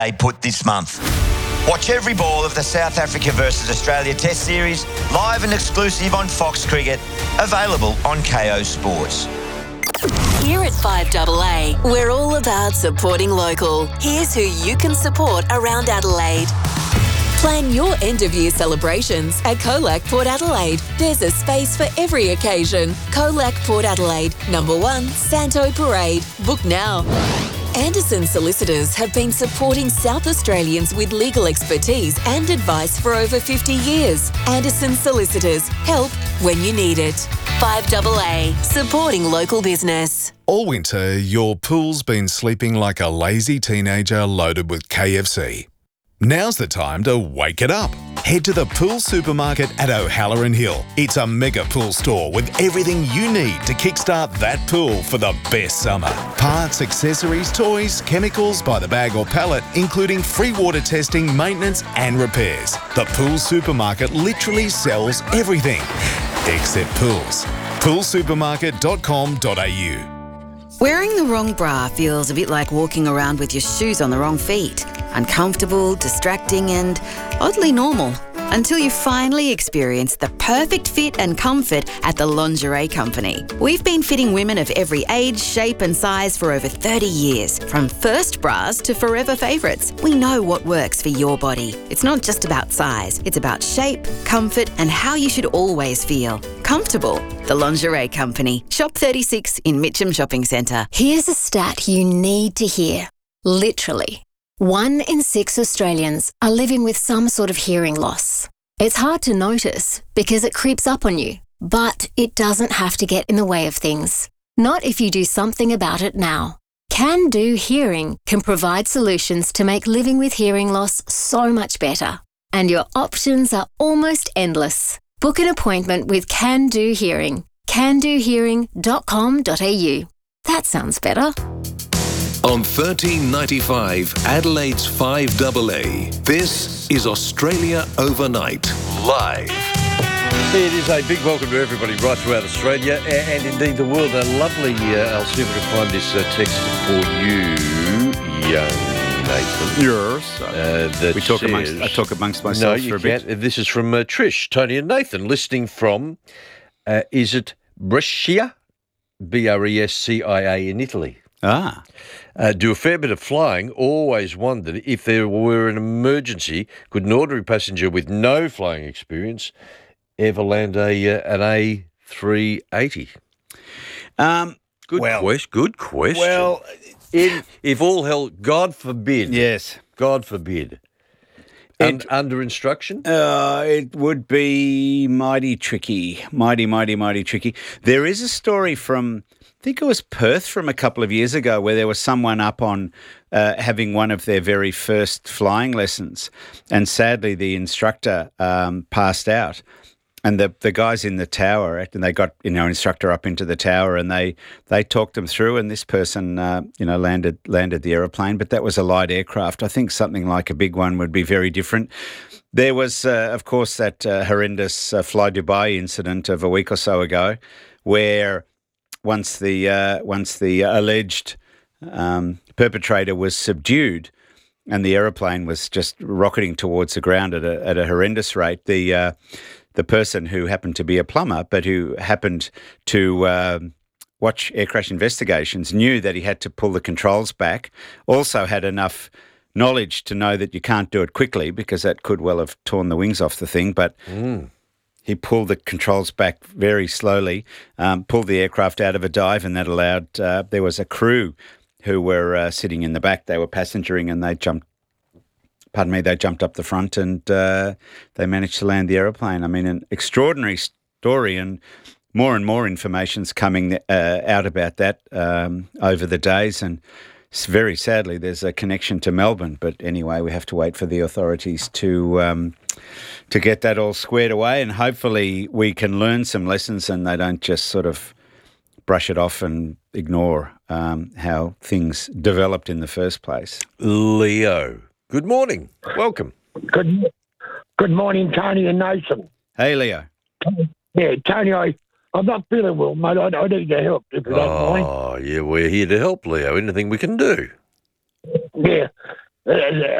they put this month. Watch every ball of the South Africa versus Australia Test Series, live and exclusive on Fox Cricket, available on KO Sports. Here at 5AA, we're all about supporting local. Here's who you can support around Adelaide. Plan your end-of-year celebrations at Colac Port Adelaide. There's a space for every occasion. Colac Port Adelaide, number 1, Santo Parade. Book now. Anderson Solicitors have been supporting South Australians with legal expertise and advice for over 50 years. Anderson Solicitors, help when you need it. 5AA, supporting local business. All winter, your pool's been sleeping like a lazy teenager loaded with KFC. Now's the time to wake it up. Head to the Pool Supermarket at O'Halloran Hill. It's a mega pool store with everything you need to kickstart that pool for the best summer. Parts, accessories, toys, chemicals by the bag or pallet, including free water testing, maintenance and repairs. The Pool Supermarket literally sells everything, except pools. poolsupermarket.com.au. Wearing the wrong bra feels a bit like walking around with your shoes on the wrong feet. Uncomfortable, distracting and oddly normal. Until you finally experience the perfect fit and comfort at the Lingerie Company. We've been fitting women of every age, shape and size for over 30 years. From first bras to forever favourites. We know what works for your body. It's not just about size. It's about shape, comfort and how you should always feel. Comfortable. The Lingerie Company. Shop 36 in Mitcham Shopping Centre. Here's a stat you need to hear. Literally. 1 in 6 Australians are living with some sort of hearing loss. It's hard to notice because it creeps up on you, but it doesn't have to get in the way of things. Not if you do something about it now. Can Do Hearing can provide solutions to make living with hearing loss so much better. And your options are almost endless. Book an appointment with Can Do Hearing. candohearing.com.au. That sounds better. On 1395 Adelaide's 5AA, this is Australia Overnight, live. It is a big welcome to everybody right throughout Australia and indeed the world. A lovely, I'll see if I can find this text for you, young Nathan. Yours. I talk amongst myself for a bit. This is from Trish, Tony and Nathan, listening from, is it Brescia? Brescia in Italy. Ah. Do a fair bit of flying, always wondered if there were an emergency, could an ordinary passenger with no flying experience ever land an A380? Good question. Well, if all hell, God forbid. Yes. God forbid. Under instruction? It would be mighty tricky. Mighty tricky. There is a story from, I think it was Perth from a couple of years ago, where there was someone up on having one of their very first flying lessons, and sadly the instructor passed out. And the guys in the tower, and they got an instructor up into the tower, and they talked them through. And this person, landed the aeroplane, but that was a light aircraft. I think something like a big one would be very different. There was, of course, that horrendous Fly Dubai incident of a week or so ago, where once the alleged perpetrator was subdued, and the aeroplane was just rocketing towards the ground at a horrendous rate, the person who happened to be a plumber, but who happened to watch air crash investigations, knew that he had to pull the controls back, also had enough knowledge to know that you can't do it quickly because that could well have torn the wings off the thing, but he pulled the controls back very slowly, pulled the aircraft out of a dive, and that allowed, there was a crew who were sitting in the back, they were passengering, and they jumped up the front and they managed to land the aeroplane. I mean, an extraordinary story, and more information's coming out about that over the days. And very sadly, there's a connection to Melbourne. But anyway, we have to wait for the authorities to get that all squared away, and hopefully we can learn some lessons and they don't just sort of brush it off and ignore how things developed in the first place. Leo. Good morning. Welcome. Good morning, Tony and Nathan. Hey, Leo. Yeah, Tony, I'm not feeling well, mate. I need your help, if you don't mind. Oh, yeah, we're here to help, Leo. Anything we can do. Yeah.